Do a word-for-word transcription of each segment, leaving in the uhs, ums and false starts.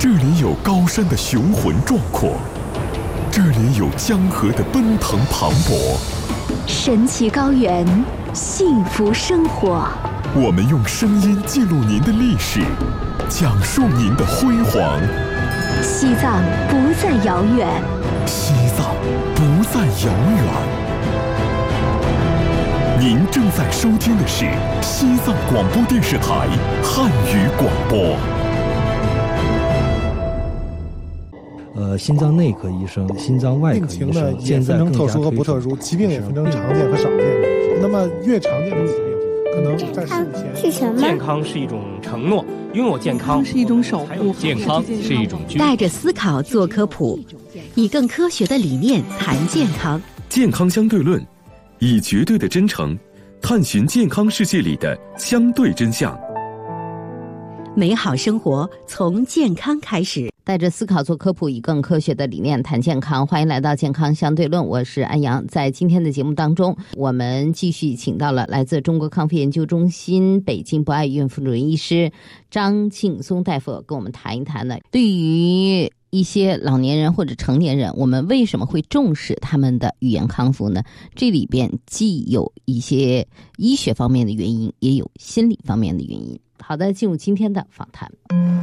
这里有高山的雄浑壮阔，这里有江河的奔腾磅礴。 神奇高原，幸福生活。 我们用声音记录您的历史，讲述您的辉煌。 西藏不再遥远， 西藏不再遥远。您正在收听的是西藏广播电视台汉语广播。 呃，心脏内科医生、心脏外科医生， 病情呢也分成特殊和不特殊，疾病也分成常见和少见。那么越常见的疾病，可能在事前是什么？ 健康是一种承诺，拥有健康是一种守护， 健康是一种居。 带着思考做科普，以更科学的理念谈健康。 健康相对论，以绝对的真诚探寻健康世界里的相对真相。 美好生活从健康开始， 带着思考做科普，以更科学的理念谈健康。欢迎来到健康相对论，我是安阳。在今天的节目当中，我们继续请到了来自中国康复研究中心北京博爱医院副主任医师张庆松大夫，跟我们谈一谈呢，对于一些老年人或者成年人，我们为什么会重视他们的语言康复呢？这里边既有一些医学方面的原因，也有心理方面的原因。好的，进入今天的访谈。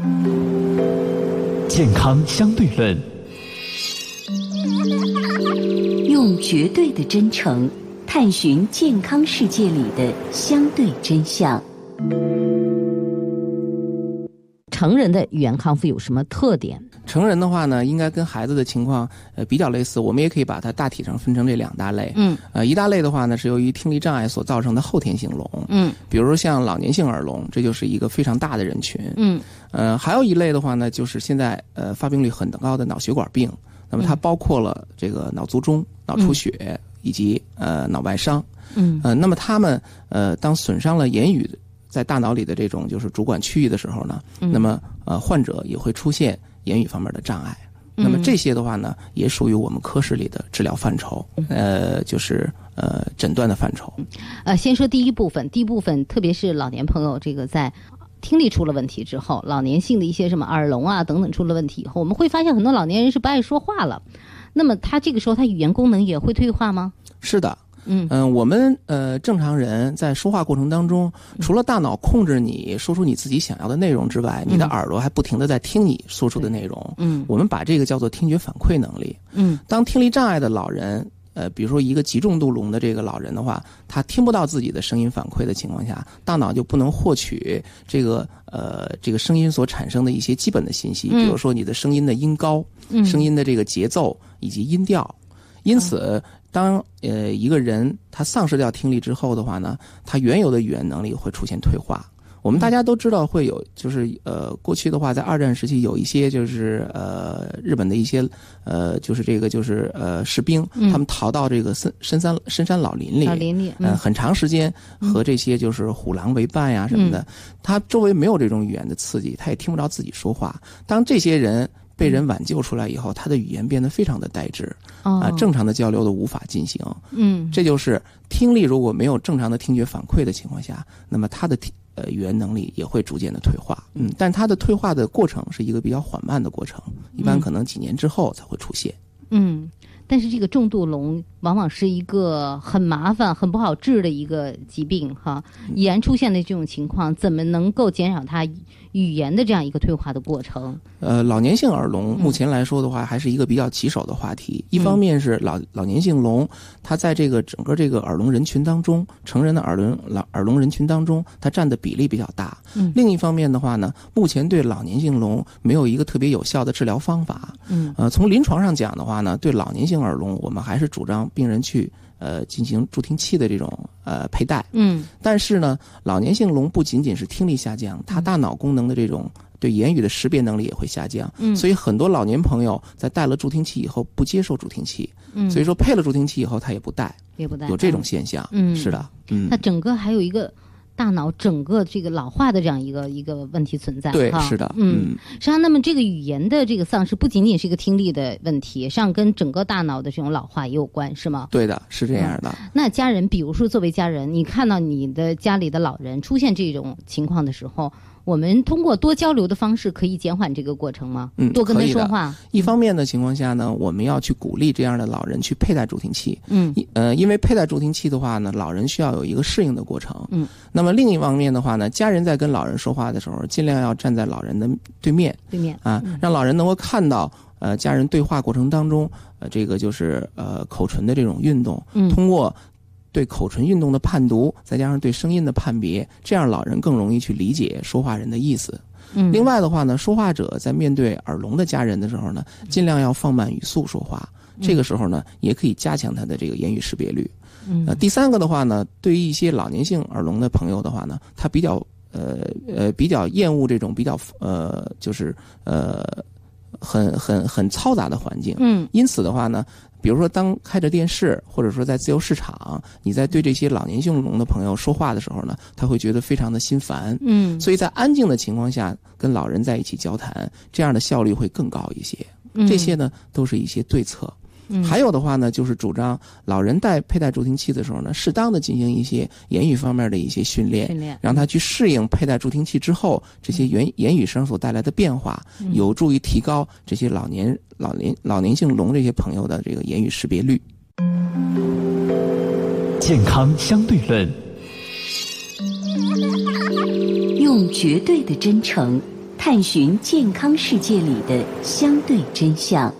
健康相对论， 用绝对的真诚探寻健康世界里的相对真相。 成人的语言康复有什么特点？ 成人的话呢，应该跟孩子的情况呃比较类似，我们也可以把它大体上分成这两大类。嗯，呃，一大类的话呢是由于听力障碍所造成的后天性聋。嗯，比如说像老年性耳聋，这就是一个非常大的人群。嗯，呃，还有一类的话呢，就是现在呃发病率很高的脑血管病，那么它包括了这个脑卒中、脑出血、嗯、以及呃脑外伤。嗯，呃，那么他们呃当损伤了言语在大脑里的这种就是主管区域的时候呢，嗯、那么呃患者也会出现言语方面的障碍。那么这些的话呢，也属于我们科室里的治疗范畴，呃，就是呃诊断的范畴。 呃，先说第一部分，第一部分特别是老年朋友，这个在听力出了问题之后，老年性的一些什么耳聋啊等等出了问题以后，我们会发现很多老年人是不爱说话了。那么他这个时候他语言功能也会退化吗？ 是的。嗯嗯、呃，我们呃正常人在说话过程当中，除了大脑控制你说出你自己想要的内容之外，嗯、你的耳朵还不停地在听你说出的内容。嗯，我们把这个叫做听觉反馈能力。嗯，当听力障碍的老人，呃，比如说一个极重度聋的这个老人的话，他听不到自己的声音反馈的情况下，大脑就不能获取这个呃这个声音所产生的一些基本的信息，比如说你的声音的音高、嗯、声音的这个节奏以及音调。因此。当呃一个人他丧失掉听力之后的话呢，他原有的语言能力会出现退化。我们大家都知道会有，就是呃过去的话，在二战时期有一些就是呃日本的一些呃就是这个就是呃士兵，嗯、他们逃到这个深深山深山老林里，老林里，嗯、呃很长时间和这些就是虎狼为伴呀、啊、什么的，嗯、他周围没有这种语言的刺激，他也听不着自己说话。当这些人被人挽救出来以后，他的语言变得非常的呆滞，啊、呃，正常的交流都无法进行。嗯，这就是听力如果没有正常的听觉反馈的情况下，那么他的呃语言能力也会逐渐的退化。嗯，但他的退化的过程是一个比较缓慢的过程，一般可能几年之后才会出现。 嗯，但是这个重度聋往往是一个很麻烦、很不好治的一个疾病哈。已然出现的这种情况，怎么能够减少它语言的这样一个退化的过程？ 呃，老年性耳聋目前来说的话，还是一个比较棘手的话题。嗯、一方面是老老年性聋，它在这个整个这个耳聋人群当中，成人的耳聋老耳聋人群当中，它占的比例比较大。嗯。另一方面的话呢，目前对老年性聋没有一个特别有效的治疗方法。嗯。呃，从临床上讲的话呢，对老年性耳聋，我们还是主张病人去呃进行助听器的这种呃佩戴。嗯。但是呢，老年性聋不仅仅是听力下降，它大脑功能的这种对言语的识别能力也会下降。嗯。所以很多老年朋友在戴了助听器以后不接受助听器。嗯。所以说配了助听器以后他也不戴。也不戴。有这种现象。嗯。是的。嗯。 那整个还有一个大脑整个这个老化的这样一个一个问题存在。 对，是的。 嗯。实际上，那么这个语言的这个丧失不仅仅是一个听力的问题，实际上跟整个大脑的这种老化也有关，是吗？ 对的，是这样的。 嗯、那家人，比如说作为家人，你看到你的家里的老人出现这种情况的时候， 我们通过多交流的方式可以减缓这个过程吗？ 嗯， 多跟他说话。 一方面的情况下呢，我们要去鼓励这样的老人去佩戴助听器。 嗯， 呃，因为佩戴助听器的话呢，老人需要有一个适应的过程。 嗯， 那么另一方面的话呢，家人在跟老人说话的时候，尽量要站在老人的对面。 对面啊， 嗯、 让老人能够看到。呃，家人对话过程当中，呃，这个就是呃口唇的这种运动， 嗯， 通过对口唇运动的判读，再加上对声音的判别，这样老人更容易去理解说话人的意思。 嗯， 另外的话呢，说话者在面对耳聋的家人的时候呢，尽量要放慢语速说话，这个时候呢，也可以加强他的这个言语识别率。 嗯， 呃，第三个的话呢，对于一些老年性耳聋的朋友的话呢，他比较呃呃比较厌恶这种比较呃就是呃。很很很嘈杂的环境， 嗯， 因此的话呢，比如说当开着电视，或者说在自由市场，你在对这些老年性聋的朋友说话的时候呢，他会觉得非常的心烦， 嗯， 所以在安静的情况下跟老人在一起交谈，这样的效率会更高一些。 嗯、 这些呢都是一些对策。 嗯， 还有的话呢，就是主张老人戴佩戴助听器的时候呢，适当的进行一些言语方面的一些训练， 训练让他去适应佩戴助听器之后这些言言语声所带来的变化， 嗯、 有助于提高这些老年老年老年性聋这些朋友的这个言语识别率。 健康相对论， 用绝对的真诚探寻健康世界里的相对真相。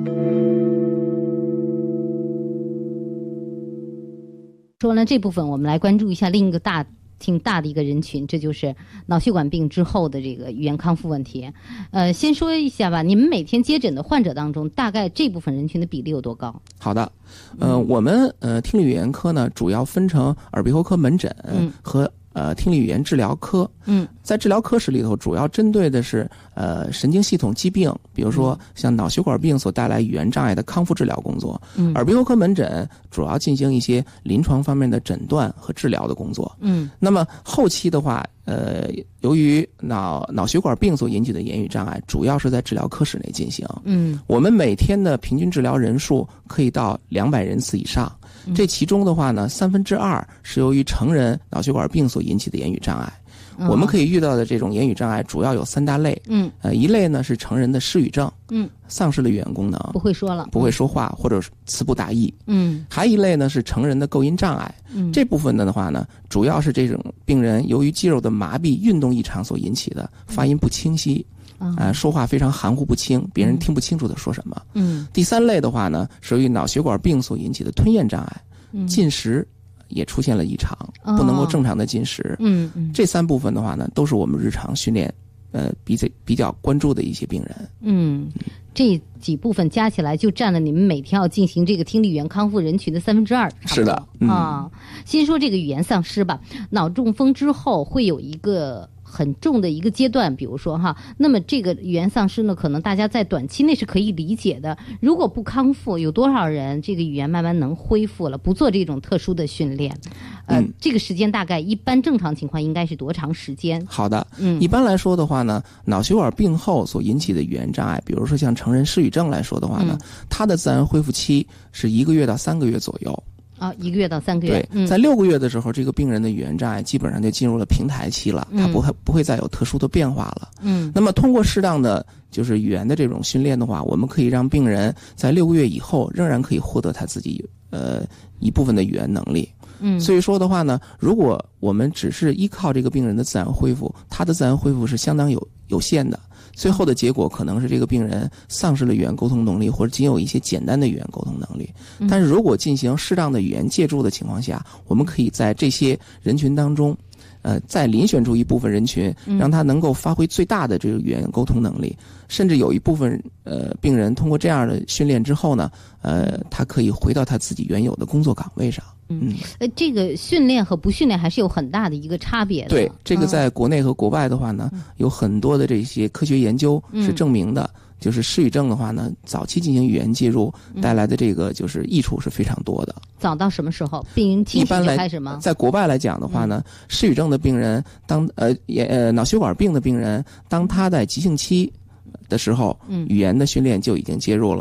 说完了这部分，我们来关注一下另一个大挺大的一个人群，这就是脑血管病之后的这个语言康复问题。呃，先说一下吧，你们每天接诊的患者当中，大概这部分人群的比例有多高？ 好的，呃，我们呃听力语言科呢，主要分成耳鼻喉科门诊和、嗯呃，听力语言治疗科， 嗯， 在治疗科室里头，主要针对的是呃神经系统疾病，比如说像脑血管病所带来语言障碍的康复治疗工作。 嗯， 耳鼻喉科门诊主要进行一些临床方面的诊断和治疗的工作。 嗯， 那么后期的话，呃，由于脑脑血管病所引起的言语障碍，主要是在治疗科室内进行。 嗯， 我们每天的平均治疗人数可以到两百人次以上。这其中的话呢，三分之二是由于成人脑血管病所引起的言语障碍。 哦、 我们可以遇到的这种言语障碍主要有三大类。 嗯， 呃，一类呢是成人的失语症， 嗯， 丧失了语言功能， 不会说了， 不会说话、嗯、或者词不达意。 嗯， 还一类呢是成人的构音障碍。 嗯， 这部分的话呢，主要是这种病人由于肌肉的麻痹、运动异常所引起的，发音不清晰。啊、呃，说话非常含糊不清，别人听不清楚他说什么。 嗯， 第三类的话呢，属于脑血管病所引起的吞咽障碍， 嗯、 进食也出现了异常， 哦、 不能够正常的进食。 嗯嗯， 这三部分的话呢，都是我们日常训练呃比较比较关注的一些病人。 嗯，这几部分加起来就占了你们每天要进行这个听力语言康复人群的三分之二。 是的，嗯、 啊，先说这个语言丧失吧，脑中风之后会有一个很重的一个阶段，比如说哈，那么这个语言丧失呢，可能大家在短期内是可以理解的。如果不康复，有多少人这个语言慢慢能恢复了？不做这种特殊的训练，呃， 嗯、 这个时间大概一般正常情况应该是多长时间？ 好的， 嗯， 一般来说的话呢，脑血管病后所引起的语言障碍，比如说像成人失语症来说的话呢， 嗯、 它的自然恢复期是一个月到三个月左右。 啊，一个月到三个月。 对， 嗯、 在六个月的时候，这个病人的语言障碍基本上就进入了平台期了，他不会不会再有特殊的变化了。 嗯， 那么通过适当的就是语言的这种训练的话，我们可以让病人在六个月以后仍然可以获得他自己呃一部分的语言能力。 嗯， 所以说的话呢，如果我们只是依靠这个病人的自然恢复，他的自然恢复是相当有有限的。最后的结果可能是这个病人丧失了语言沟通能力，或者仅有一些简单的语言沟通能力。但是如果进行适当的语言借助的情况下，我们可以在这些人群当中，呃，再遴选出一部分人群，让他能够发挥最大的这个语言沟通能力。甚至有一部分呃病人通过这样的训练之后呢，呃，他可以回到他自己原有的工作岗位上。 嗯，呃，这个训练和不训练还是有很大的一个差别的。 对，这个在国内和国外的话呢，嗯、有很多的这些科学研究是证明的，嗯、就是失语症的话呢，早期进行语言介入带来的这个就是益处是非常多的。 早到什么时候？病人清醒就开始吗？ 在国外来讲的话呢，嗯、失语症的病人当呃也呃脑血管病的病人，当他在急性期的时候，嗯、语言的训练就已经介入了。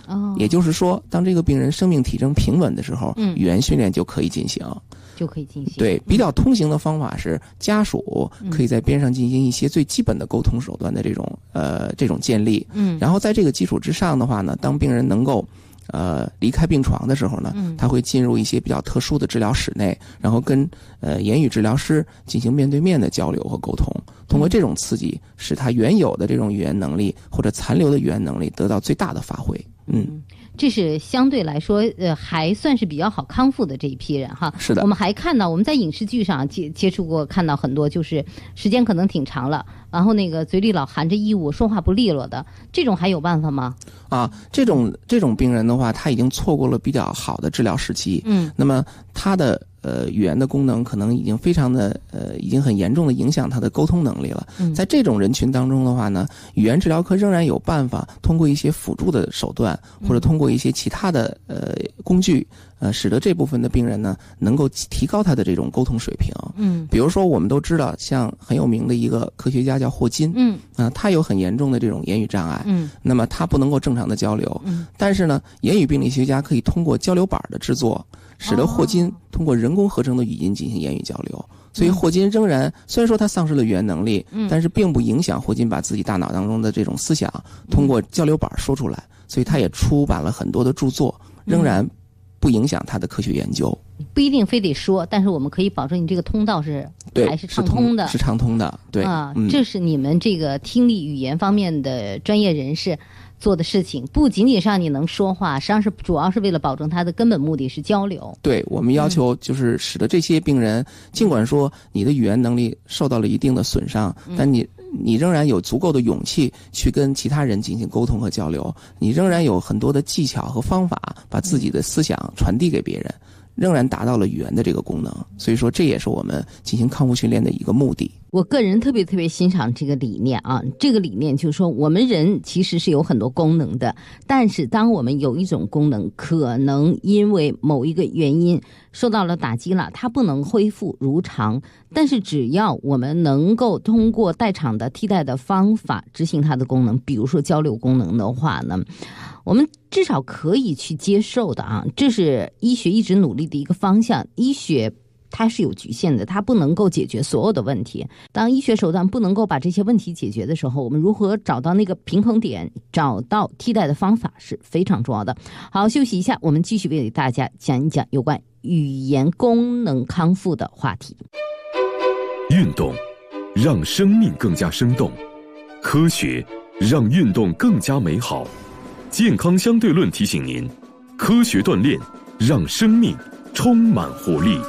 哦，也就是说，当这个病人生命体征平稳的时候，嗯，语言训练就可以进行。 就可以进行。 对，比较通行的方法是家属可以在边上进行一些最基本的沟通手段的这种呃这种建立，嗯，然后在这个基础之上的话呢，当病人能够呃离开病床的时候呢，他会进入一些比较特殊的治疗室内，然后跟呃言语治疗师进行面对面的交流和沟通，通过这种刺激，使他原有的这种语言能力或者残留的语言能力得到最大的发挥。嗯， 这是相对来说，呃，还算是比较好康复的这一批人哈。 是的， 我们还看到我们在影视剧上接接触过，看到很多就是时间可能挺长了，然后那个嘴里老含着异物，说话不利落的，这种还有办法吗？ 啊，这种这种病人的话，他已经错过了比较好的治疗时期。嗯，那么他的呃语言的功能可能已经非常的呃已经很严重的影响他的沟通能力了。嗯，在这种人群当中的话呢，语言治疗科仍然有办法通过一些辅助的手段，或者通过一些其他的呃工具，呃，使得这部分的病人呢能够提高他的这种沟通水平。嗯，比如说我们都知道，像很有名的一个科学家叫霍金。嗯，啊、呃，他有很严重的这种言语障碍。嗯，那么他不能够正常的交流。嗯，但是呢，言语病理学家可以通过交流板的制作，使得霍金通过人工合成的语音进行言语交流。所以霍金仍然虽然说他丧失了语言能力，嗯，但是并不影响霍金把自己大脑当中的这种思想通过交流板说出来。所以他也出版了很多的著作，仍然不影响他的科学研究。 不一定非得说，但是我们可以保证你这个通道是还是畅通的， 是畅通的。对啊、嗯，这是你们这个听力语言方面的专业人士做的事情，不仅仅是让你能说话，实际上是主要是为了保证他的根本目的是交流。 对，我们要求就是使得这些病人，嗯、尽管说你的语言能力受到了一定的损伤，嗯、但你你仍然有足够的勇气去跟其他人进行沟通和交流，你仍然有很多的技巧和方法把自己的思想传递给别人，仍然达到了语言的这个功能。所以说这也是我们进行康复训练的一个目的。 我个人特别特别欣赏这个理念啊，这个理念就是说我们人其实是有很多功能的，但是当我们有一种功能可能因为某一个原因受到了打击了，它不能恢复如常，但是只要我们能够通过代偿的替代的方法执行它的功能，比如说交流功能的话呢，我们至少可以去接受的啊，这是医学一直努力的一个方向。医学它是有局限的，它不能够解决所有的问题。当医学手段不能够把这些问题解决的时候，我们如何找到那个平衡点，找到替代的方法是非常重要的。好，休息一下，我们继续为大家讲一讲有关语言功能康复的话题。 运动让生命更加生动，科学让运动更加美好。健康相对论提醒您，科学锻炼让生命充满活力。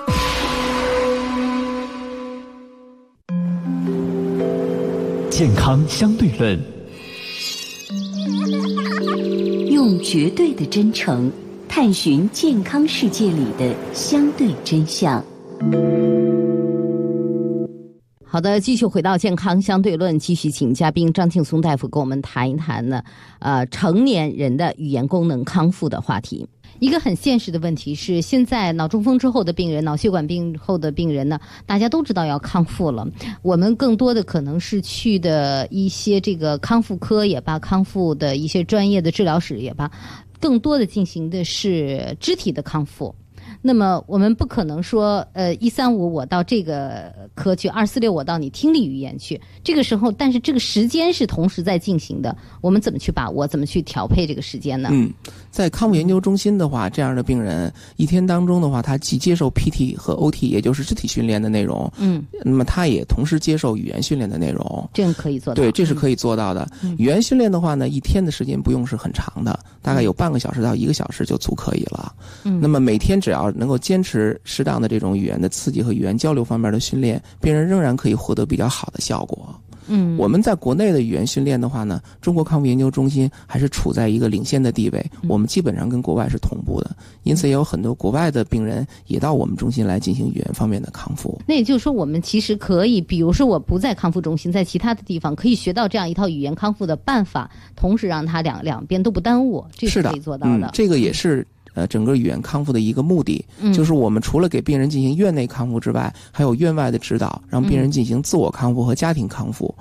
健康相对论， 用绝对的真诚探寻健康世界里的相对真相。 好的，继续回到健康相对论，继续请嘉宾张庆松大夫跟我们谈一谈呢，呃，成年人的语言功能康复的话题。一个很现实的问题是，现在脑中风之后的病人，脑血管病后的病人呢，大家都知道要康复了，我们更多的可能是去的一些这个康复科也罢，康复的一些专业的治疗室也罢，更多的进行的是肢体的康复。那么我们不可能说，呃，一三五我到这个科去，二四六我到你听力语言去。这个时候，但是这个时间是同时在进行的，我们怎么去把握，怎么去调配这个时间呢？ 嗯，在康复研究中心的话，这样的病人一天当中的话，他既接受 P T 和 O T， 也就是肢体训练的内容，嗯，那么他也同时接受语言训练的内容， 这个可以做到。 对，这是可以做到的。嗯、语言训练的话呢，一天的时间不用是很长的，大概有半个小时到一个小时就足可以了。嗯，那么每天只要能够坚持适当的这种语言的刺激和语言交流方面的训练，病人仍然可以获得比较好的效果。嗯，我们在国内的语言训练的话呢，中国康复研究中心还是处在一个领先的地位，我们基本上跟国外是同步的，因此也有很多国外的病人也到我们中心来进行语言方面的康复。 那也就是说，我们其实可以，比如说我不在康复中心，在其他的地方可以学到这样一套语言康复的办法，同时让它两两边都不耽误，这是可以做到的。 嗯、这个也是。呃，整个语言康复的一个目的，嗯、就是我们除了给病人进行院内康复之外，还有院外的指导，让病人进行自我康复和家庭康复。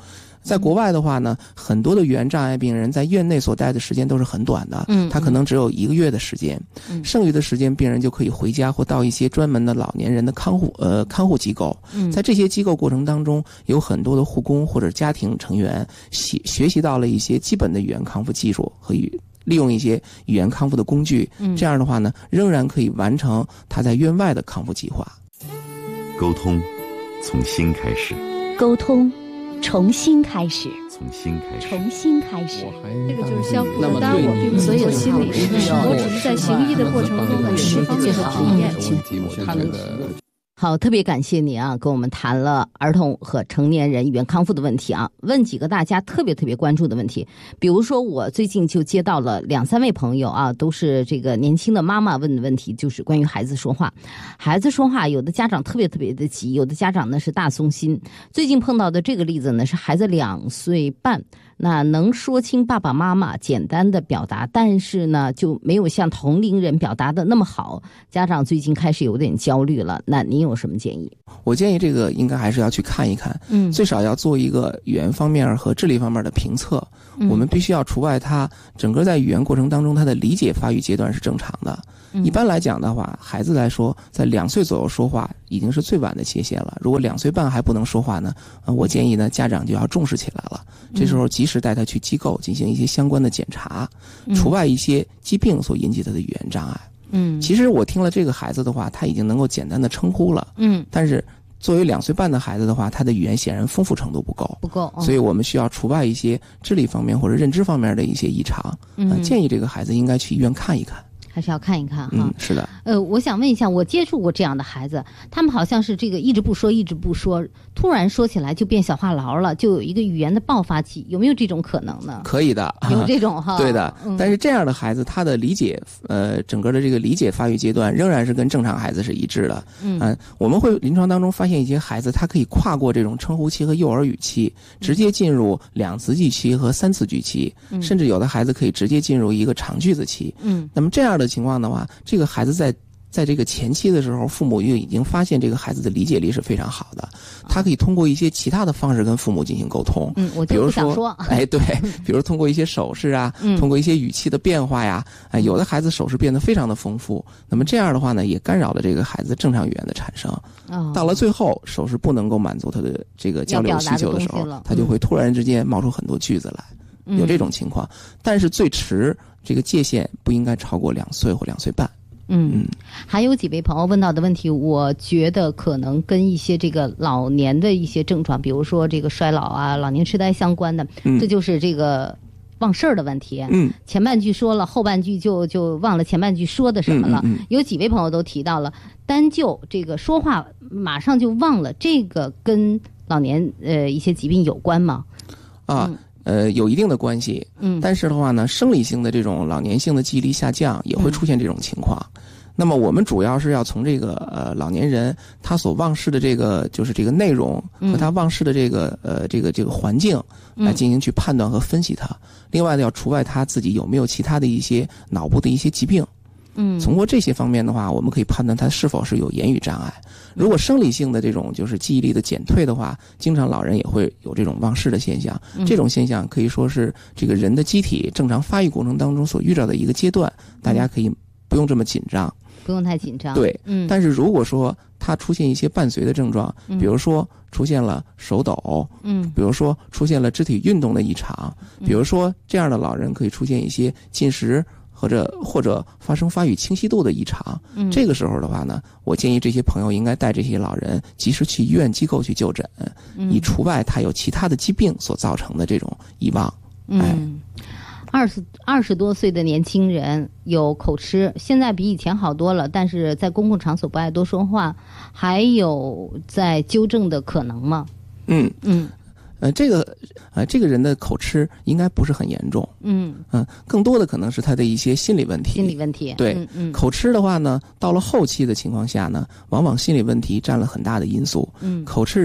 在国外的话呢，很多的语言障碍病人在院内所待的时间都是很短的，嗯，他可能只有一个月的时间，嗯，剩余的时间病人就可以回家或到一些专门的老年人的看护呃看护机构，嗯，在这些机构过程当中，有很多的护工或者家庭成员学学习到了一些基本的语言康复技术和语。利用一些语言康复的工具，嗯，这样的话呢，仍然可以完成他在院外的康复计划。 沟通从心开始， 沟通从心开始， 从心开始， 从心开始。 这个就是相互的，当然我并不是做心理师，我只是在行医的过程中有十方面的体验。 他们的。 好，特别感谢你啊，跟我们谈了儿童和成年人语言康复的问题啊，问几个大家特别特别关注的问题。比如说我最近就接到了两三位朋友啊，都是这个年轻的妈妈问的问题，就是关于孩子说话。孩子说话，有的家长特别特别的急，有的家长呢是大松心。最近碰到的这个例子呢，是孩子两岁半，那能说清爸爸妈妈简单的表达，但是呢就没有像同龄人表达的那么好，家长最近开始有点焦虑了。那您有什么建议？ 我建议这个应该还是要去看一看，嗯，最少要做一个语言方面和智力方面的评测，嗯，我们必须要除外他整个在语言过程当中他的理解发育阶段是正常的。一般来讲的话，孩子来说在两岁左右说话已经是最晚的界限了，如果两岁半还不能说话呢，呃，我建议呢家长就要重视起来了，这时候及时带他去机构进行一些相关的检查，除外一些疾病所引起他的语言障碍。嗯，其实我听了这个孩子的话，他已经能够简单的称呼了，嗯，但是作为两岁半的孩子的话，他的语言显然丰富程度不够， 不够， 所以我们需要除外一些智力方面或者认知方面的一些异常，嗯，呃，建议这个孩子应该去医院看一看。 还是要看一看哈。 嗯，是的。 呃，我想问一下，我接触过这样的孩子，他们好像是这个一直不说，一直不说，突然说起来就变小话痨了，就有一个语言的爆发期，有没有这种可能呢？ 可以的， 有这种哈。 对的，嗯，但是这样的孩子，他的理解，呃，整个的这个理解发育阶段仍然是跟正常孩子是一致的。嗯，呃，我们会临床当中发现一些孩子，他可以跨过这种称呼期和幼儿语期，直接进入两词句期和三词句期，嗯，甚至有的孩子可以直接进入一个长句子期。嗯，那么这样的情况的话，这个孩子在在这个前期的时候，父母就已经发现这个孩子的理解力是非常好的，他可以通过一些其他的方式跟父母进行沟通。 嗯，我就不想说， 哎，对，比如通过一些手势啊，嗯，通过一些语气的变化呀，哎，有的孩子手势变得非常的丰富，那么这样的话呢，也干扰了这个孩子正常语言的产生。哦，到了最后，手势不能够满足他的这个交流需求的时候，他就会突然之间冒出很多句子来，嗯，有这种情况。但是最迟这个界限不应该超过两岁或两岁半。 嗯，还有几位朋友问到的问题，我觉得可能跟一些这个老年的一些症状，比如说这个衰老啊、老年痴呆相关的，嗯，这就是这个忘事儿的问题。嗯，前半句说了，后半句就就忘了前半句说的什么了。嗯嗯嗯，有几位朋友都提到了，单就这个说话马上就忘了，这个跟老年呃一些疾病有关吗？ 啊。嗯，呃，有一定的关系，嗯，但是的话呢，生理性的这种老年性的记忆力下降也会出现这种情况。嗯，那么我们主要是要从这个呃老年人他所忘事的这个就是这个内容和他忘事的这个呃这个这个环境来进行去判断和分析他。另外呢，要除外他自己有没有其他的一些脑部的一些疾病。嗯，通过这些方面的话，我们可以判断他是否是有言语障碍。如果生理性的这种就是记忆力的减退的话，经常老人也会有这种忘事的现象。这种现象可以说是这个人的机体正常发育过程当中所遇到的一个阶段，大家可以不用这么紧张， 不用太紧张。 对，嗯。但是如果说他出现一些伴随的症状，比如说出现了手抖，嗯，比如说出现了肢体运动的异常，比如说这样的老人可以出现一些进食。或者或者发生发语清晰度的异常，嗯，这个时候的话呢，我建议这些朋友应该带这些老人及时去医院机构去就诊，嗯，以除外他有其他的疾病所造成的这种遗忘。哎， 嗯，二十二十多岁的年轻人有口吃，现在比以前好多了，但是在公共场所不爱多说话，还有在纠正的可能吗？ 嗯嗯。呃，这个，呃，这个人的口吃应该不是很严重，嗯嗯、呃，更多的可能是他的一些心理问题。 心理问题， 对，嗯嗯，口吃的话呢，到了后期的情况下呢，往往心理问题占了很大的因素。嗯，口吃人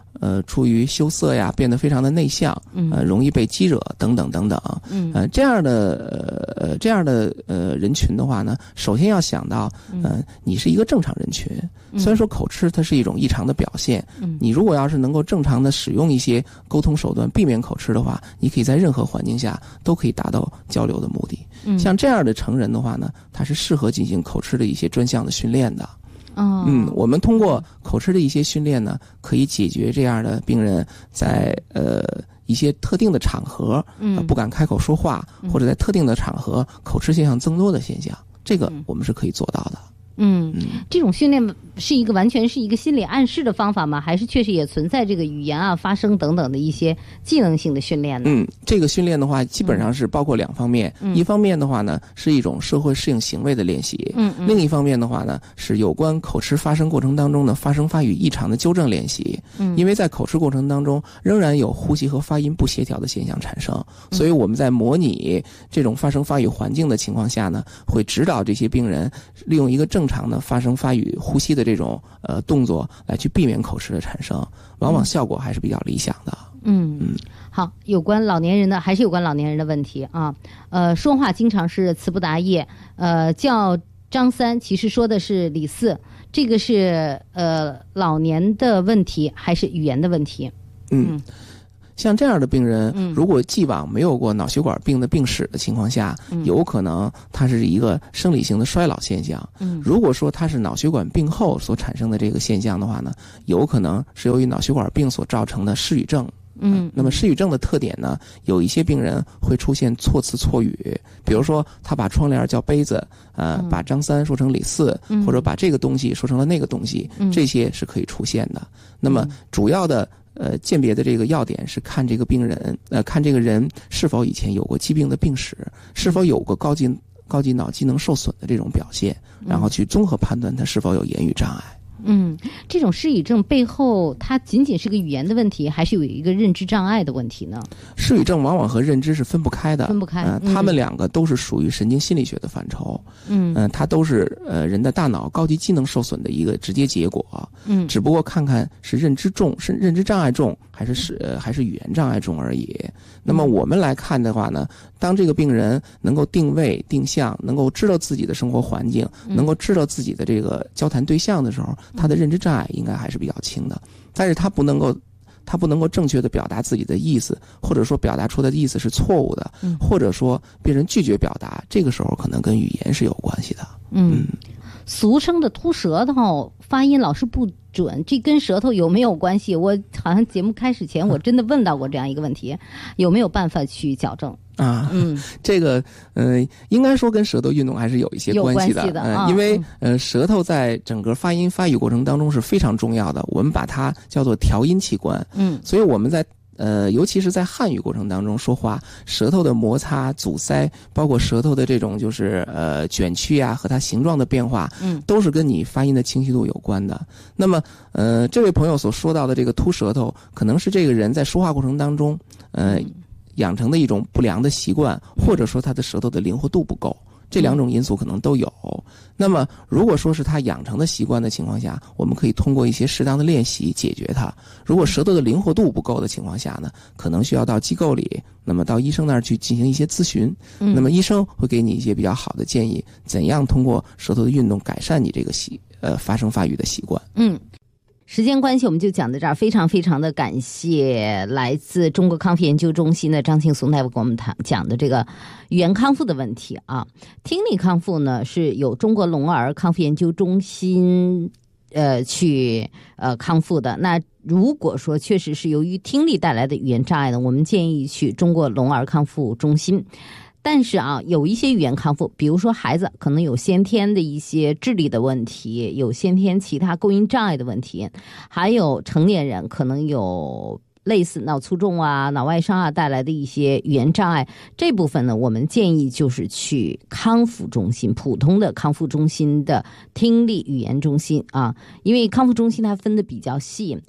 呃，出于羞涩呀，变得非常的内向，呃，容易被激惹等等等等，嗯，呃，这样的呃这样的呃人群的话呢，首先要想到，呃，你是一个正常人群。虽然说口吃它是一种异常的表现，嗯，你如果要是能够正常的使用一些沟通手段，避免口吃的话，你可以在任何环境下都可以达到交流的目的。嗯，像这样的成人的话呢，他是适合进行口吃的一些专项的训练的。 哦， 嗯，我们通过口吃的一些训练呢，可以解决这样的病人在呃一些特定的场合，嗯，不敢开口说话，或者在特定的场合口吃现象增多的现象，这个我们是可以做到的。 嗯，这种训练是一个完全是一个心理暗示的方法吗？还是确实也存在这个语言啊、发声等等的一些技能性的训练呢？ 嗯，这个训练的话，基本上是包括两方面。嗯、一方面的话呢，是一种社会适应行为的练习。嗯嗯。另一方面的话呢，是有关口吃发声过程当中的发声发语异常的纠正练习。嗯。因为在口吃过程当中，仍然有呼吸和发音不协调的现象产生，所以我们在模拟这种发声发语环境的情况下呢，会指导这些病人利用一个正常的发声发语呼吸的这种呃动作来去避免口吃的产生，往往效果还是比较理想的。 嗯嗯，好，有关老年人的还是有关老年人的问题啊，呃，说话经常是词不达意，呃，叫张三其实说的是李四，这个是呃老年的问题还是语言的问题？ 嗯。嗯，像这样的病人，如果既往没有过脑血管病的病史的情况下，嗯、有可能它是一个生理性的衰老现象。嗯，如果说它是脑血管病后所产生的这个现象的话呢，有可能是由于脑血管病所造成的失语症。嗯，那么失语症的特点呢，有一些病人会出现错词错语，比如说他把窗帘叫杯子，呃，嗯、把张三说成李四，嗯、或者把这个东西说成了那个东西，嗯、这些是可以出现的。那么主要的。呃，鉴别的这个要点是看这个病人，呃，看这个人是否以前有过疾病的病史，是否有过高级高级脑机能受损的这种表现，然后去综合判断他是否有言语障碍。 嗯，这种失语症背后，它仅仅是个语言的问题，还是有一个认知障碍的问题呢？ 失语症往往和认知是分不开的， 分不开。 呃，他们两个都是属于神经心理学的范畴。嗯，呃，它都是呃人的大脑高级机能受损的一个直接结果。嗯，只不过看看是认知重，是认知障碍重，还是是、呃、还是语言障碍重而已。那么我们来看的话呢，当这个病人能够定位定向，能够知道自己的生活环境，能够知道自己的这个交谈对象的时候，他的认知障碍应该还是比较轻的。但是他不能够他不能够正确的表达自己的意思，或者说表达出的意思是错误的，或者说被人拒绝表达，这个时候可能跟语言是有关系的。嗯， 俗称的秃舌头发音老是不准，这跟舌头有没有关系？我好像节目开始前我真的问到过这样一个问题，有没有办法去矫正？ 啊，嗯，这个，呃，应该说跟舌头运动还是有一些关系的， 有关系的呃啊、因为呃，舌头在整个发音发语过程当中是非常重要的，我们把它叫做调音器官，嗯，所以我们在呃，尤其是在汉语过程当中说话，舌头的摩擦、阻塞，包括舌头的这种就是呃卷曲啊和它形状的变化，嗯，都是跟你发音的清晰度有关的。那么，呃，这位朋友所说到的这个秃舌头，可能是这个人在说话过程当中，呃。嗯养成的一种不良的习惯，或者说他的舌头的灵活度不够，这两种因素可能都有。那么如果说是他养成的习惯的情况下，我们可以通过一些适当的练习解决它。如果舌头的灵活度不够的情况下呢，可能需要到机构里，那么到医生那儿去进行一些咨询，嗯、那么医生会给你一些比较好的建议，怎样通过舌头的运动改善你这个习呃发声发语的习惯。 嗯。时间关系我们就讲到这儿，非常非常的感谢来自中国康复研究中心的张庆松大夫给我们谈讲的这个语言康复的问题啊。听力康复呢是有中国聋儿康复研究中心呃去呃康复的。那如果说确实是由于听力带来的语言障碍呢，我们建议去中国聋儿康复中心。但是啊，有一些语言康复，比如说孩子可能有先天的一些智力的问题，有先天其他构音障碍的问题，还有成年人可能有类似脑卒中啊、脑外伤啊带来的一些语言障碍，这部分呢，我们建议就是去康复中心，普通的康复中心的听力语言中心啊，因为康复中心它分的比较细。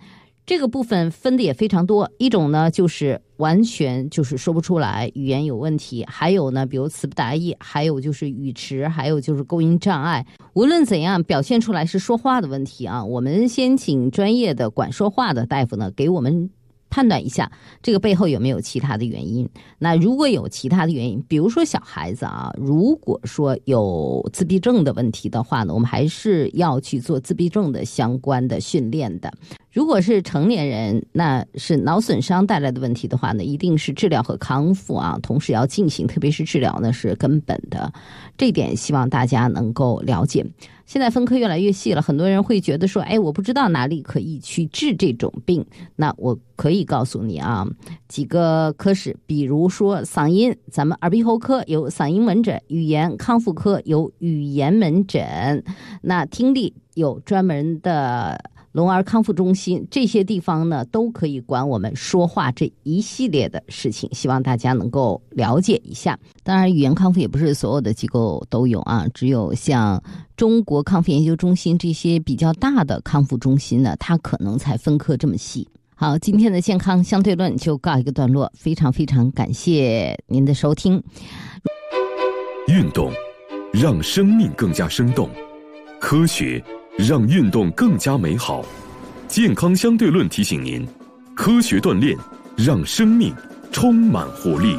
这个部分分的也非常多，一种呢就是完全就是说不出来，语言有问题，还有呢比如词不达意，还有就是语迟，还有就是构音障碍。无论怎样表现出来是说话的问题啊，我们先请专业的管说话的大夫呢给我们判断一下这个背后有没有其他的原因。那如果有其他的原因，比如说小孩子啊，如果说有自闭症的问题的话呢，我们还是要去做自闭症的相关的训练的。如果是成年人，那是脑损伤带来的问题的话呢，一定是治疗和康复啊，同时要进行，特别是治疗呢是根本的，这点希望大家能够了解。现在分科越来越细了，很多人会觉得说，哎，我不知道哪里可以去治这种病。那我可以告诉你啊，几个科室，比如说嗓音，咱们耳鼻喉科有嗓音门诊，语言康复科有语言门诊，那听力有专门的聋儿康复中心，这些地方呢都可以管我们说话这一系列的事情，希望大家能够了解一下。当然语言康复也不是所有的机构都有啊，只有像中国康复研究中心这些比较大的康复中心呢，它可能才分科这么细。好，今天的健康相对论就告一个段落，非常非常感谢您的收听。 运动让生命更加生动，科学让运动更加美好。健康相对论提醒您，科学锻炼让生命充满活力。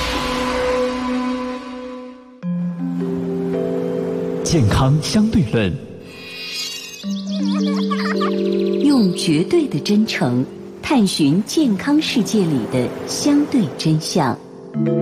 健康相对论， 用绝对的真诚探寻健康世界里的相对真相。